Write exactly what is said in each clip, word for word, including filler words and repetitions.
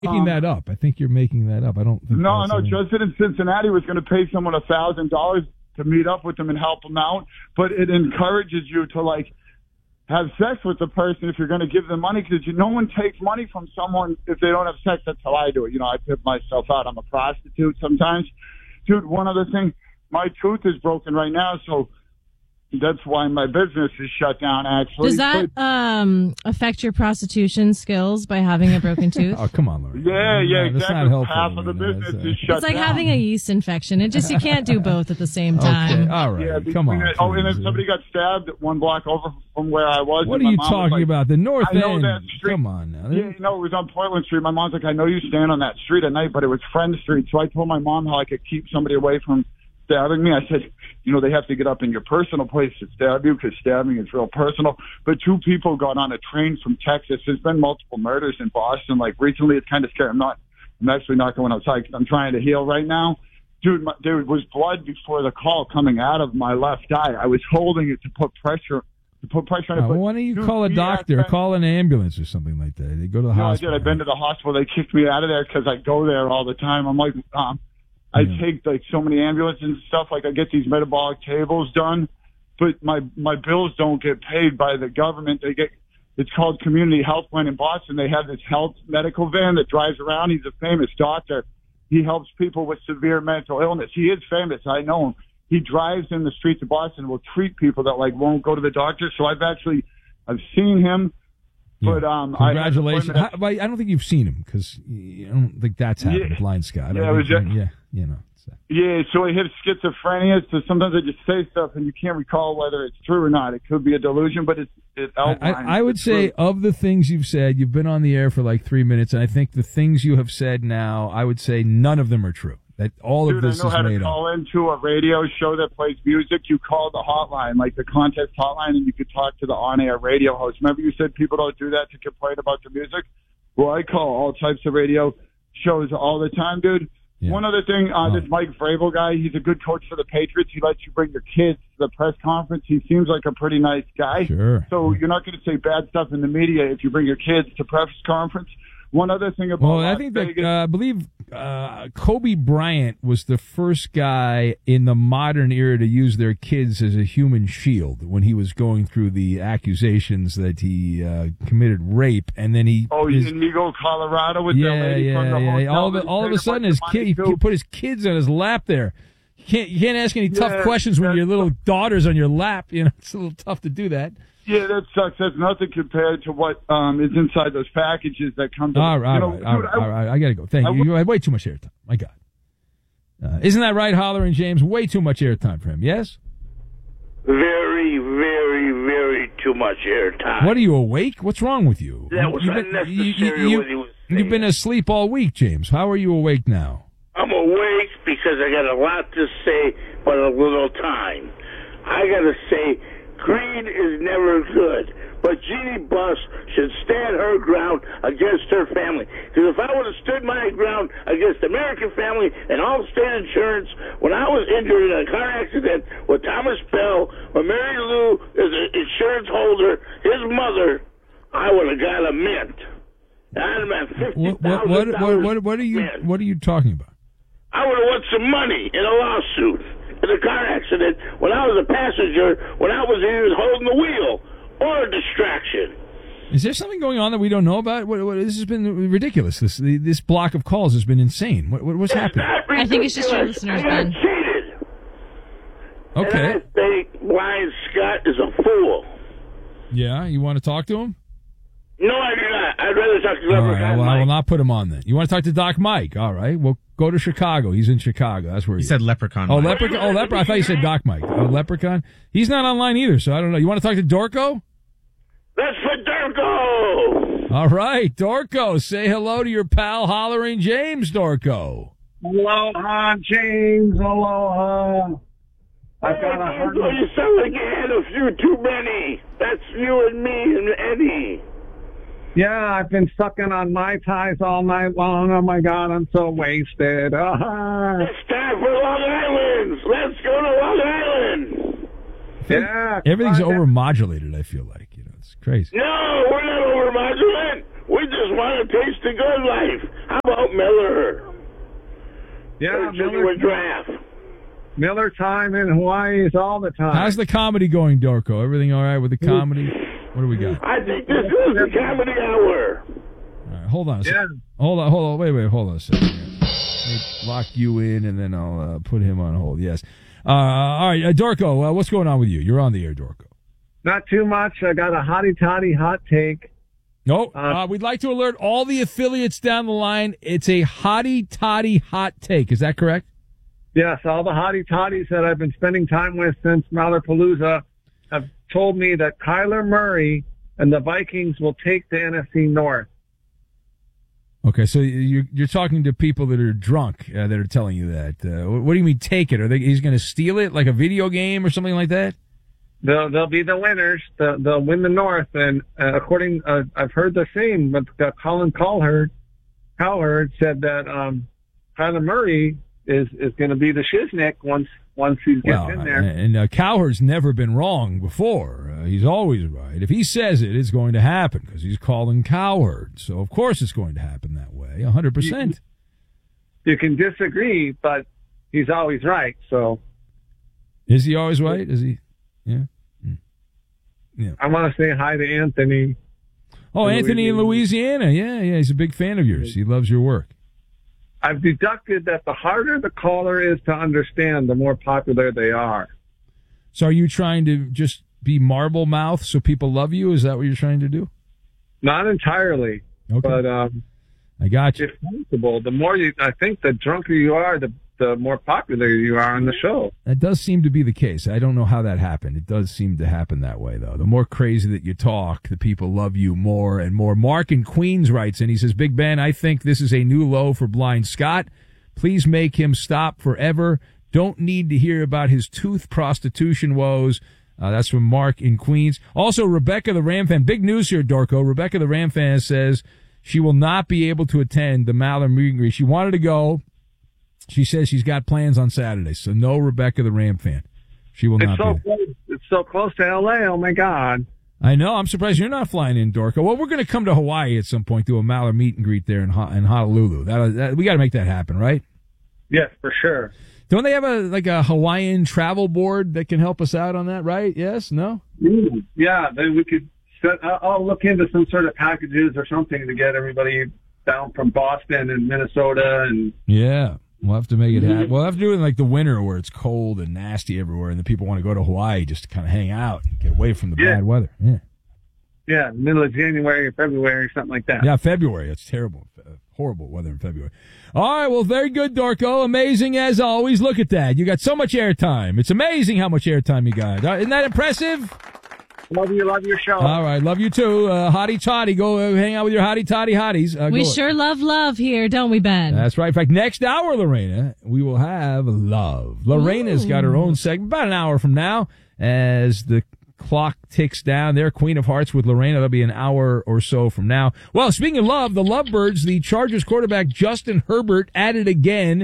Making um, that up. I think you're making that up. I don't think No, that's no. something- Justin in Cincinnati was going to pay someone a thousand dollars to meet up with them and help them out, but it encourages you to like have sex with the person if you're going to give them money, because no one takes money from someone if they don't have sex. That's how I do it. You know, I tip myself out. I'm a prostitute sometimes. Dude, one other thing, my tooth is broken right now, so that's why my business is shut down, actually. Does that But, um, affect your prostitution skills by having a broken tooth? Oh, come on, Lori. yeah, yeah, No, that's exactly. not helpful. Half of the No, business that's, uh, is shut It's like down. having a yeast infection. It just you can't do both at the same time. Okay, all right. Yeah, come on. between it- Oh, and then please. somebody got stabbed one block over from where I was. What and are my you mom was talking like, about? The North I know End. that street. Come on now. Yeah, no, it was on Portland Street. My mom's like, I know you stand on that street at night, but it was Friend Street. So I told my mom how I could keep somebody away from stabbing me. I said, you know, they have to get up in your personal place to stab you because stabbing is real personal. But two people got on a train from Texas. There's been multiple murders in Boston. Like recently, it's kind of scary. I'm not, I'm actually not going outside because I'm trying to heal right now. Dude, my, there was blood before the call coming out of my left eye. I was holding it to put pressure, to put pressure on it. Uh, but, why don't you dude, call a we doctor, had- call an ambulance or something like that? They go to the No, I hospital. did. I've been to the hospital. They kicked me out of there because I go there all the time. I'm like, um, I Yeah. take like so many ambulances and stuff. Like I get these metabolic tables done, but my my bills don't get paid by the government. They get it's called Community Health Plan in Boston. They have this health medical van that drives around. He's a famous doctor. He helps people with severe mental illness. He is famous. I know him. He drives in the streets of Boston and will treat people that like won't go to the doctor. So I've actually I've seen him. Yeah. But um, Congratulations. I, had an How, well, I don't think you've seen him because I don't think that's happened. Yeah. Blind Scott. Yeah, I it was think- just- yeah, you know. So. Yeah, so he has schizophrenia, so sometimes I just say stuff and you can't recall whether it's true or not. It could be a delusion, but it's it I, outlines. I, I would the say truth. of the things you've said, you've been on the air for like three minutes, and I think the things you have said now, I would say none of them are true. That all Dude, of this I know is how to made up. call into a radio show that plays music. You call the hotline, like the contest hotline, and you could talk to the on-air radio host. Remember you said people don't do that to complain about the music? Well, I call all types of radio shows all the time, dude. Yeah. One other thing, uh, Oh. this Mike Vrabel guy, he's a good coach for the Patriots. He lets you bring your kids to the press conference. He seems like a pretty nice guy. Sure. So you're not going to say bad stuff in the media if you bring your kids to press conference. One other thing about Well, I Las think that Vegas, uh, I believe uh, Kobe Bryant was the first guy in the modern era to use their kids as a human shield when he was going through the accusations that he uh, committed rape, and then he oh, his- in Migo, Colorado, with yeah, that lady yeah, from the yeah. hotel. All of that a, all of paid a a sudden, bunch his of kid he, money he to. put his kids on his lap there. You can't you can't ask any tough Yeah, questions when that's- your little daughter's on your lap. You know, it's a little tough to do that. Yeah, that sucks. That's nothing compared to what um, is inside those packages that come to. All right, you all know, right, all dude, right, I- all right. I gotta go. Thank I you. w- You had way too much airtime. My God, uh, isn't that right, Holler and James? Way too much airtime for him. Yes. Very, very, very too much airtime. What are you awake? What's wrong with you? That was You've been- unnecessary you- what he was saying. You've been asleep all week, James. How are you awake now? I'm awake because I got a lot to say, but a little time. I got to say, greed is never good. But Jeannie Buss should stand her ground against her family. Because if I would have stood my ground against American Family and Allstate Insurance when I was injured in a car accident with Thomas Bell, when Mary Lou is an insurance holder, his mother, I would have got a mint. I'd have been fifty What thousand what what, dollars what, what are you mint. what are you talking about? I would have won some money in a lawsuit in a car accident when I was a passenger, when I was either holding the wheel or a distraction. Is there something going on that we don't know about? What, what, this has been ridiculous. This this block of calls has been insane. What, what what's It's happening? not I think it's just your ridiculous. listeners, I got Ben. cheated. Okay. And I think Brian Scott is a fool. Yeah, you want to talk to him? No, I do not. I'd rather talk to All Reverend right. Mike. Well, I will not put him on then. You want to talk to Doc Mike? All right. Well, go to Chicago. He's in Chicago. That's where he, He said leprechaun. Oh, Mike. leprechaun. Oh, leprechaun. I thought you said Doc Mike. Oh, leprechaun. He's not online either, so I don't know. You want to talk to Dorco? That's for Durko. All right, Dorco. Say hello to your pal, Hollering James Dorco. Aloha, James. Aloha. I've got a Hey, hundred. Durko, you sound like you had a few too many. That's you and me and Eddie. Yeah, I've been sucking on my ties all night long. Oh my God, I'm so wasted. Ah. It's time for Long Island. Let's go to Long Island. Yeah, Everything's come on. overmodulated, I feel like. You know, it's crazy. No, we're not over modulant. We just want to taste the good life. How Yeah, Or just Miller, a draft. Miller time in Hawaii is all the time. How's the comedy going, Dorco? Everything all right with the comedy? What do we got? I think this is the comedy hour. All right, hold on a Yeah. second. Hold on, hold on. Wait, wait, hold on a second. Here. Let me lock you in, and then I'll uh, put him on hold. Yes. Uh, all right, uh, Dorco, uh, what's going on with you? You're on the air, Dorco. Not too much. I got a hottie toddy hot take. No, Uh, uh, we'd like to alert all the affiliates down the line. It's a hottie toddy hot take. Is that correct? Yes, all the hottie toddies that I've been spending time with since Mallerpalooza have told me that Kyler Murray and the Vikings will take the N F C North. Okay, so you're you're talking to people that are drunk uh, that are telling you that. Uh, what do you mean take it? Are they? He's going to steal it like a video game or something like that? They'll, they'll be the winners. They'll, they'll win the North. And uh, according, uh, I've heard the same, but uh, Colin Cowherd, Cowherd said that um, Kyler Murray is, is going to be the shiznick once once he gets Well, in there. and uh, Cowherd's never been wrong before. Uh, he's always right. If he says it, it's going to happen because he's Colin Cowherd. So, of course, it's going to happen that way, one hundred percent. You can disagree, but he's always right. So Is he always right? Is he? Yeah. Mm. Yeah. I want to say hi to Anthony. Oh, in Anthony in Louisiana. Yeah, yeah. He's a big fan of yours. He loves your work. I've deducted that the harder the caller is to understand, the more popular they are. So are you trying to just be marble mouth so people love you? Is that what you're trying to do? Not entirely, Okay. but um, I got you. if possible, the more you, I think the drunker you are, the the more popular you are on the show. That does seem to be the case. I don't know how that happened. It does seem to happen that way, though. The more crazy that you talk, the people love you more and more. Mark in Queens writes, and he says, Big Ben, I think this is a new low for Blind Scott. Please make him stop forever. Don't need to hear about his tooth prostitution woes. Uh, that's from Mark in Queens. Also, Rebecca the Ram fan. Big news here, Dorco. Rebecca the Ram fan says she will not be able to attend the Maller meet and greet. She wanted to go. She says she's got plans on Saturday, so no Rebecca the Ram fan. She will It's not so be. close. It's so close to L A. Oh my God! I know. I'm surprised you're not flying in, Dorco. Well, we're going to come to Hawaii at some point, do a Maller meet and greet there in, Ho- in Honolulu. That, that we got to make that happen, right? Yes, for sure. Don't they have a like a Hawaiian travel board that can help us out on that? Right? Yes? No? Mm, yeah, then we could. Set, I'll I'll look into some sort of packages or something to get everybody down from Boston and Minnesota and. Yeah. We'll have to make it happen. We'll have to do it in like the winter where it's cold and nasty everywhere, and the people want to go to Hawaii just to kind of hang out and get away from the Yeah. bad weather. Yeah. Yeah, middle of January or February, something like that. Yeah, February. It's terrible. Uh, horrible weather in February. All right, well, very good, Dorco. Amazing as always. Look at that. You got so much airtime. It's amazing how much airtime you got. Uh, isn't that impressive? Love you, love your show. All right, love you too. Uh, hottie toddy. Go uh, hang out with your hottie toddy hotties. Uh, We go- sure love love here, don't we, Ben? That's right. In fact, next hour, Lorena, we will have love. Lorena's got her own segment about an hour from now as the clock ticks down there. Queen of Hearts with Lorena. That'll be an hour or so from now. Well, speaking of love, the Lovebirds, the Chargers quarterback Justin Herbert at it again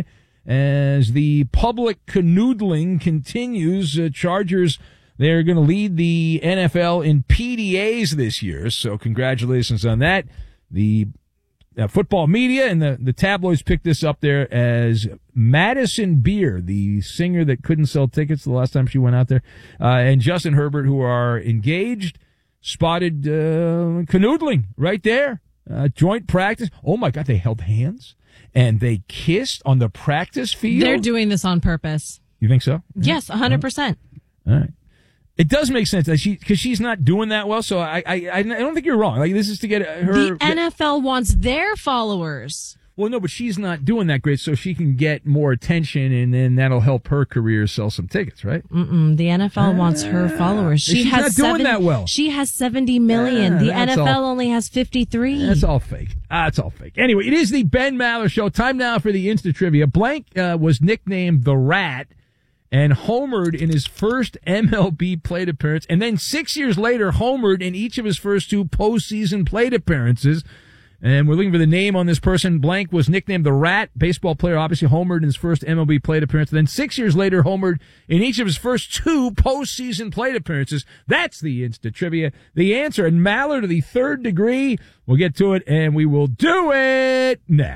as the public canoodling continues. Uh, Chargers, they're going to lead the N F L in P D As this year, so congratulations on that. The uh, football media and the, the tabloids picked this up there as Madison Beer, the singer that couldn't sell tickets the last time she went out there, uh, and Justin Herbert, who are engaged, spotted uh, canoodling right there. Uh, joint practice. Oh, my God, they held hands and they kissed on the practice field. They're doing this on purpose. You think so? Yes, one hundred percent. All right. It does make sense that she, because she's not doing that well. So I, I, I don't think you're wrong. Like this is to get her. The N F L wants their followers. Well, no, but she's not doing that great, so she can get more attention, and then that'll help her career sell some tickets, right? Mm-mm, the N F L wants her followers. She she's has not doing seven, that well. She has seventy million. Ah, the that's N F L all- only has fifty-three. That's all fake. Ah, that's all fake. Anyway, it is the Ben Maller Show. Time now for the Insta Trivia. Blank uh, was nicknamed the Rat and homered in his first M L B plate appearance, and then six years later homered in each of his first two postseason plate appearances. And we're looking for the name on this person. Blank was nicknamed the Rat, baseball player, obviously homered in his first M L B plate appearance. Then six years later, homered in each of his first two postseason plate appearances. That's the Insta Trivia. The answer, and Maller to the third degree. We'll get to it, and we will do it next.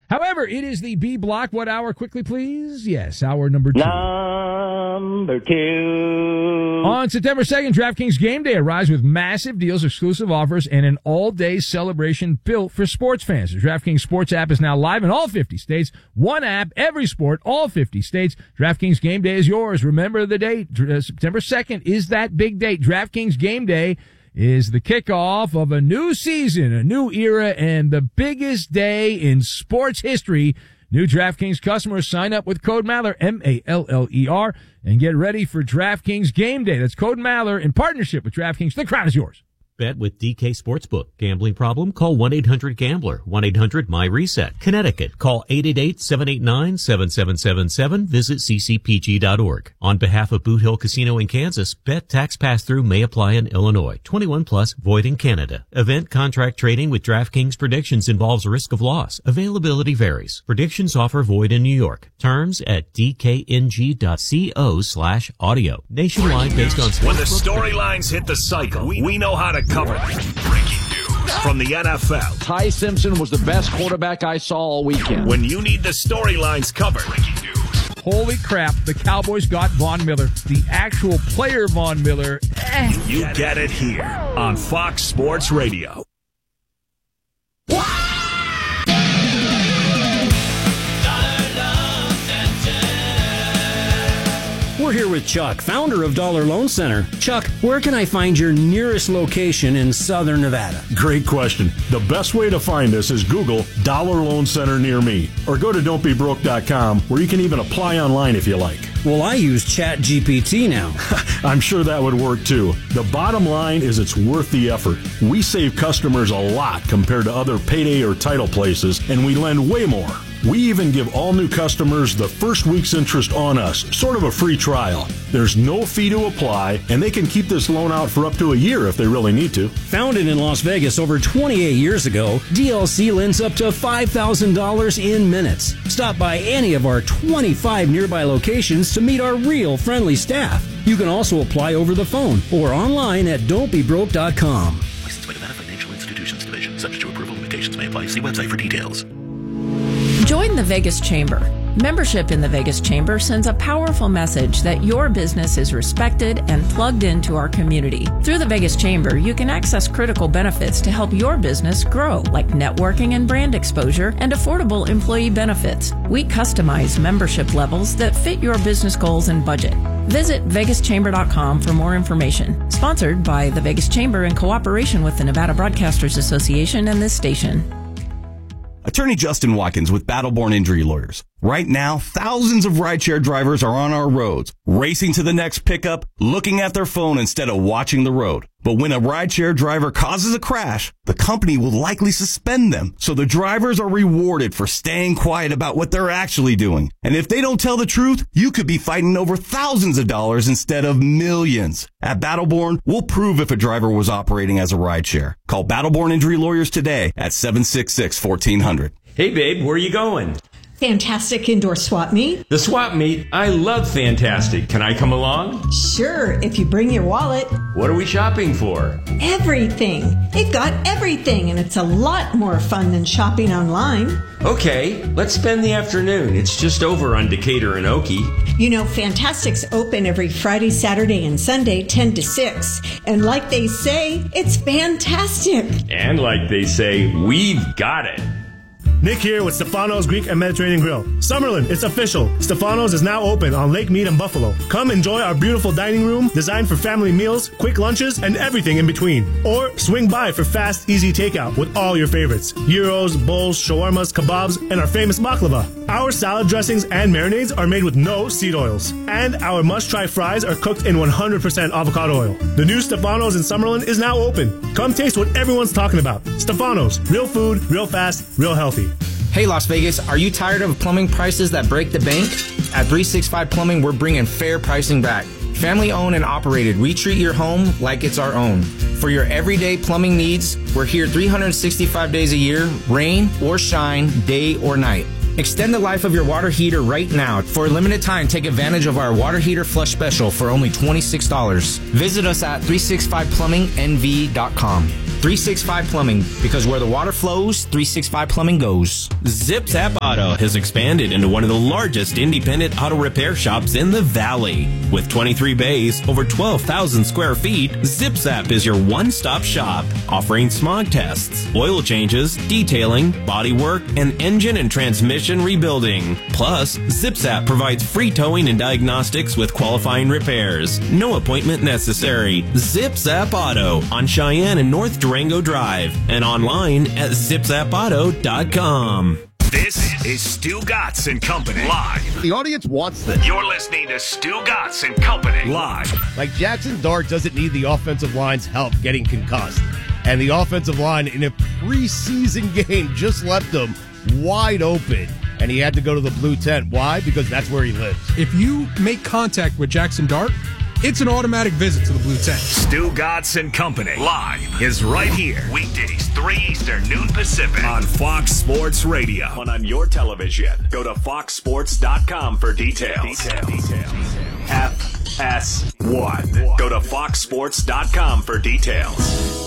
However, it is the B block. What hour? Quickly, please. Yes, hour number two. Number two. On September second, DraftKings Game Day arrives with massive deals, exclusive offers, and an all-day celebration built for sports fans. The DraftKings Sports app is now live in all fifty states. One app, every sport, all fifty states. DraftKings Game Day is yours. Remember the date. September second is that big date. DraftKings Game Day is the kickoff of a new season, a new era, and the biggest day in sports history. New DraftKings customers sign up with code Maller, M A L L E R, and get ready for DraftKings Game Day. That's code Maller in partnership with DraftKings. The crowd is yours. Bet with D K Sportsbook. Gambling problem? Call one eight hundred gambler. one eight hundred my reset. Connecticut. Call eight eight eight, seven eight nine, seven seven seven seven. Visit c c p g dot org. On behalf of Boot Hill Casino in Kansas, bet tax pass-through may apply in Illinois. twenty-one plus, void in Canada. Event contract trading with DraftKings predictions involves risk of loss. Availability varies. Predictions offer void in New York. Terms at d k n g dot co slash audio. Nationwide based on sports. When the storylines hit the cycle, we know how to cover them. Breaking news from the N F L. Ty Simpson was the best quarterback I saw all weekend. When you need the storylines covered. Breaking news. Holy crap, the Cowboys got Von Miller. The actual player Von Miller. Eh. You get it here on Fox Sports Radio. We're here with Chuck, founder of Dollar Loan Center. Chuck, where can I find your nearest location in Southern Nevada? Great question. The best way to find us is Google Dollar Loan Center near me, or go to don't be broke dot com, where you can even apply online if you like. Well, I use Chat G P T now. I'm sure that would work too. The bottom line is it's worth the effort. We save customers a lot compared to other payday or title places, and we lend way more. We even give all new customers the first week's interest on us, sort of a free trial. There's no fee to apply, and they can keep this loan out for up to a year if they really need to. Founded in Las Vegas over twenty-eight years ago, D L C lends up to five thousand dollars in minutes. Stop by any of our twenty-five nearby locations to meet our real friendly staff. You can also apply over the phone or online at don't be broke dot com. Licensed by Nevada Financial Institutions Division. Subject to approval. Limitations may apply. See website for details. Join the Vegas Chamber. Membership in the Vegas Chamber sends a powerful message that your business is respected and plugged into our community. Through the Vegas Chamber, you can access critical benefits to help your business grow, like networking and brand exposure and affordable employee benefits. We customize membership levels that fit your business goals and budget. Visit vegas chamber dot com for more information. Sponsored by the Vegas Chamber in cooperation with the Nevada Broadcasters Association and this station. Attorney Justin Watkins with Battleborn Injury Lawyers. Right now, thousands of rideshare drivers are on our roads, racing to the next pickup, looking at their phone instead of watching the road. But when a rideshare driver causes a crash, the company will likely suspend them. So the drivers are rewarded for staying quiet about what they're actually doing. And if they don't tell the truth, you could be fighting over thousands of dollars instead of millions. At Battleborn, we'll prove if a driver was operating as a rideshare. Call Battleborn Injury Lawyers today at seven six six, fourteen hundred. Hey, babe, where are you going? Fantastic Indoor Swap Meet. The Swap Meet? I love Fantastic. Can I come along? Sure, if you bring your wallet. What are we shopping for? Everything. They've got everything, and it's a lot more fun than shopping online. Okay, let's spend the afternoon. It's just over on Decatur and Okie. You know, Fantastic's open every Friday, Saturday, and Sunday, ten to six. And like they say, it's fantastic. And like they say, we've got it. Nick here with Stefano's Greek and Mediterranean Grill. Summerlin, it's official. Stefano's is now open on Lake Mead and Buffalo. Come enjoy our beautiful dining room designed for family meals, quick lunches, and everything in between. Or swing by for fast, easy takeout with all your favorites. Gyros, bowls, shawarmas, kebabs, and our famous baklava. Our salad dressings and marinades are made with no seed oils. And our must-try fries are cooked in one hundred percent avocado oil. The new Stefano's in Summerlin is now open. Come taste what everyone's talking about. Stefano's, real food, real fast, real healthy. Hey Las Vegas, are you tired of plumbing prices that break the bank? At three sixty-five Plumbing, we're bringing fair pricing back. Family owned and operated, we treat your home like it's our own. For your everyday plumbing needs, we're here three hundred sixty-five days a year, rain or shine, day or night. Extend the life of your water heater right now. For a limited time, take advantage of our water heater flush special for only twenty-six dollars. Visit us at three sixty-five plumbing N V dot com. three sixty-five Plumbing, because where the water flows, three sixty-five Plumbing goes. ZipZap Auto has expanded into one of the largest independent auto repair shops in the Valley. With twenty-three bays, over twelve thousand square feet, ZipZap is your one-stop shop, offering smog tests, oil changes, detailing, body work, and engine and transmission rebuilding. Plus, ZipZap provides free towing and diagnostics with qualifying repairs. No appointment necessary. ZipZap Auto on Cheyenne and North Durango Drive and online at zip zap auto dot com. This is Stu Gatz and Company live. The audience wants this. You're listening to Stu Gatz and Company live. Like Jackson Dart doesn't need the offensive line's help getting concussed. And the offensive line in a preseason game just left him wide open. And he had to go to the blue tent. Why? Because that's where he lives. If you make contact with Jackson Dart, it's an automatic visit to the blue tent. Stu Gatz and Company live is right here. Weekdays, three Eastern, noon Pacific on Fox Sports Radio. And on your television, go to fox sports dot com for details. Details. Details. F S one. Go to fox sports dot com for details.